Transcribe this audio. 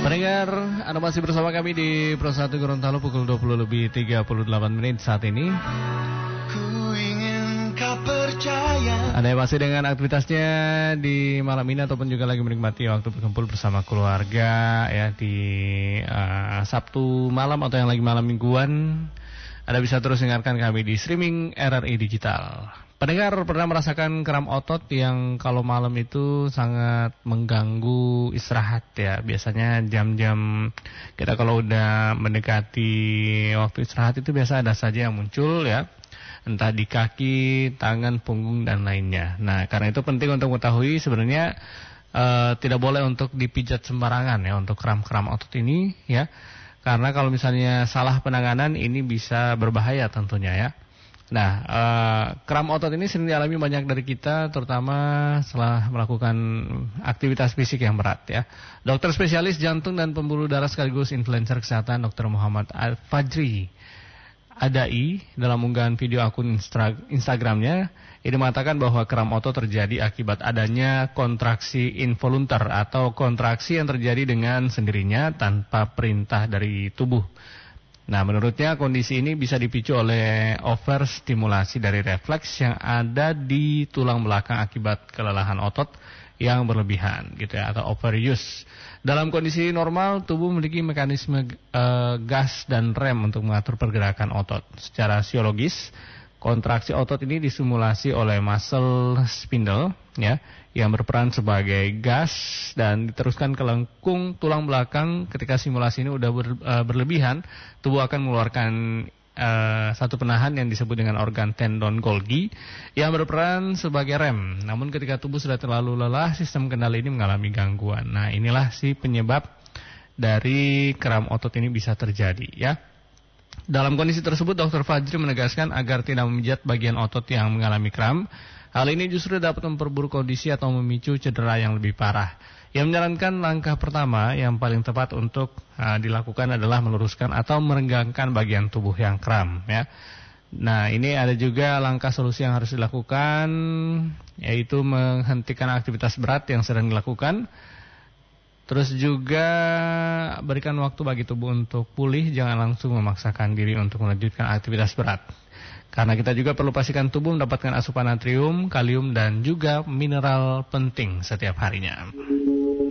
Pendengar, Anda masih bersama kami di Pro 1 Gorontalo pukul 20:38 saat ini. Anda masih dengan aktivitasnya di malam ini ataupun juga lagi menikmati waktu berkumpul bersama keluarga ya di Sabtu malam atau yang lagi malam mingguan. Anda bisa terus dengarkan kami di streaming RRI Digital. Pendengar pernah merasakan kram otot yang kalau malam itu sangat mengganggu istirahat ya. Biasanya jam-jam kita kalau udah mendekati waktu istirahat itu biasa ada saja yang muncul ya. Entah di kaki, tangan, punggung dan lainnya. Nah, karena itu penting untuk mengetahui sebenarnya tidak boleh untuk dipijat sembarangan ya untuk kram-kram otot ini ya. Karena kalau misalnya salah penanganan ini bisa berbahaya tentunya ya. Nah, kram otot ini sering dialami banyak dari kita, terutama setelah melakukan aktivitas fisik yang berat ya. Dokter spesialis jantung dan pembuluh darah sekaligus influencer kesehatan Dr. Muhammad Al-Fajri Adai dalam unggahan video akun Instagramnya ini mengatakan bahwa kram otot terjadi akibat adanya kontraksi involuntar atau kontraksi yang terjadi dengan sendirinya tanpa perintah dari tubuh. Nah, menurutnya kondisi ini bisa dipicu oleh overstimulasi dari refleks yang ada di tulang belakang akibat kelelahan otot yang berlebihan gitu ya, atau overuse. Dalam kondisi normal, tubuh memiliki mekanisme gas dan rem untuk mengatur pergerakan otot. Secara fisiologis, kontraksi otot ini disimulasi oleh muscle spindle ya, yang berperan sebagai gas dan diteruskan ke lengkung tulang belakang. Ketika simulasi ini sudah berlebihan, tubuh akan mengeluarkan satu penahan yang disebut dengan organ tendon Golgi yang berperan sebagai rem. Namun ketika tubuh sudah terlalu lelah, sistem kendali ini mengalami gangguan. Nah, inilah si penyebab dari kram otot ini bisa terjadi ya. Dalam kondisi tersebut, Dr. Fajri menegaskan agar tidak memijat bagian otot yang mengalami kram. Hal ini justru dapat memperburuk kondisi atau memicu cedera yang lebih parah. Yang menyarankan langkah pertama yang paling tepat untuk dilakukan adalah meluruskan atau merenggangkan bagian tubuh yang kram ya. Nah, ini ada juga langkah solusi yang harus dilakukan, yaitu menghentikan aktivitas berat yang sedang dilakukan. Terus juga berikan waktu bagi tubuh untuk pulih, jangan langsung memaksakan diri untuk melanjutkan aktivitas berat. Karena kita juga perlu pastikan tubuh mendapatkan asupan natrium, kalium dan juga mineral penting setiap harinya.